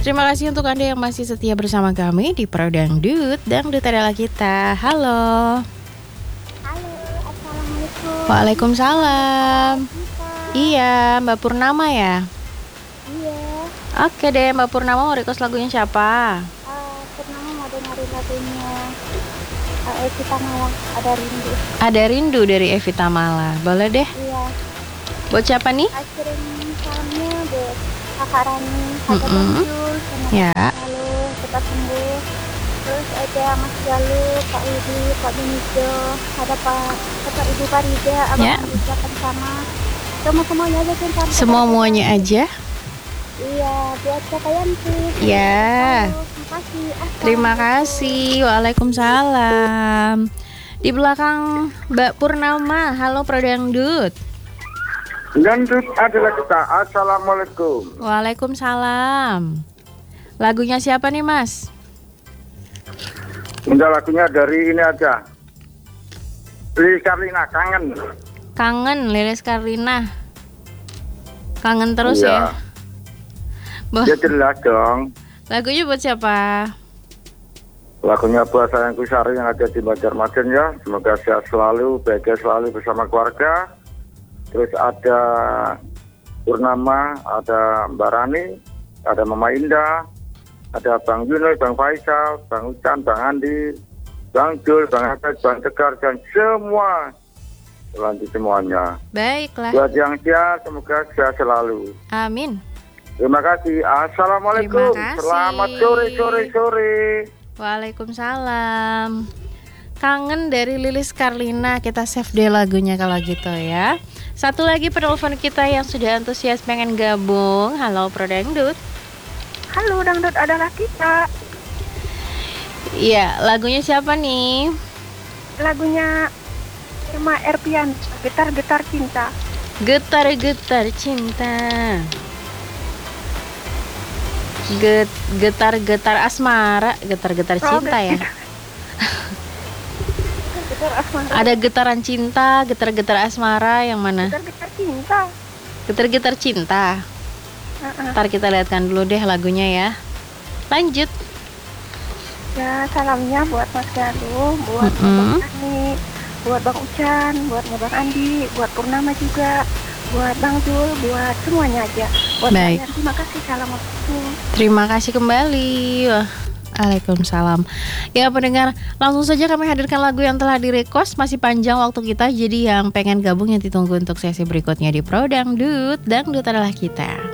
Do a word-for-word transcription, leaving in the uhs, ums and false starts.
Terima kasih untuk Anda yang masih setia bersama kami di Pro Dangdut, Dangdut adalah kita. Halo. Halo, assalamualaikum. Waalaikumsalam. Iya, Mbak Purnama ya? Iya. Oke deh, Mbak Purnama mau request lagunya siapa? Uh, Purnama mau dengerin lagunya uh, Evita Mala, Ada Rindu. Ada Rindu dari Evita Mala. Boleh deh. Iya. Buat siapa nih? Kirim salamnya buat Kakak Rani, Kakak Mm-mm. Benjul, semoga Ya. selalu cepat sembuh. Terus ada Mas Galuh, Pak Widi, Pak Benijo, ada Pak Bapak Ibu Farida, Abang Ya. Andika Pensama. Semua semuanya aja kan. Semua muanya aja. Iya, buat Kakak Yanti. Ya. Halo, terima kasih. Terima kasih. Waalaikumsalam. Di belakang Mbak Purnama. Halo Pro Dangdut. Dangdut adalah kita. Assalamualaikum. Waalaikumsalam. Lagunya siapa nih Mas? Minta lagunya dari ini aja. Lilis Karlina, Kangen. Kangen, Lilis Karlina. Kangen terus Iya. ya. Bah, Ya jelas dong. lagunya buat siapa? Lagunya buat sayangku Sari yang ada di Banjarmasin ya. Semoga sehat selalu, bahagia selalu bersama keluarga. Terus ada Purnama, ada Mbak Rani, ada Mama Indah, ada Bang Yunus, Bang Faisal, Bang Ucan, Bang Andi, Bang Jul, Bang Hafiz, Bang Tegar, dan semua lanjut semuanya. Baiklah. Buat yang sehat, semoga sehat selalu. Amin. Terima kasih. Assalamualaikum. Terima kasih. Selamat sore, sore, sore. Waalaikumsalam. Kangen dari Lilis Karlina. Kita save deh lagunya kalau gitu ya. Satu lagi penelpon kita yang sudah antusias pengen gabung. Halo Pro Dangdut. Halo, Dangdut adalah kita. Iya, lagunya siapa nih? Lagunya Irma Erpian, Getar-Getar Cinta. Getar-getar cinta. Get, getar-getar asmara, getar-getar Oh, cinta ya. Getar Asmara. Ada getaran cinta, getar-getar asmara yang mana? Getar-Getar Cinta. Getar-getar cinta. Uh-uh. Ntar kita lihatkan dulu deh lagunya ya. Lanjut. Ya, salamnya buat Mas Galuh, buat Mm-mm. Bang Ani, buat Bang Ucan, buat Bang Andi, buat Purnama juga, buat Bang Jul, buat semuanya aja. Buat Baik. kalian, terima kasih. Assalamualaikum. Terima kasih kembali. Wah, Waalaikumsalam. Ya pendengar, langsung saja kami hadirkan lagu yang telah di-request. Masih panjang waktu kita, jadi yang pengen gabung yang ditunggu untuk sesi berikutnya di Pro Dangdut. Dangdut adalah kita.